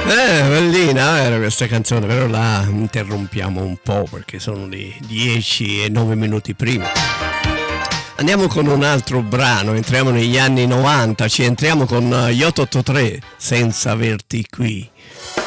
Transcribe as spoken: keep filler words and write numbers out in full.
Eh, bellina era questa canzone, però la interrompiamo un po' perché sono le dieci e nove minuti prima. Andiamo con un altro brano, entriamo negli anni novanta, ci entriamo con gli otto otto tre, Senza averti qui.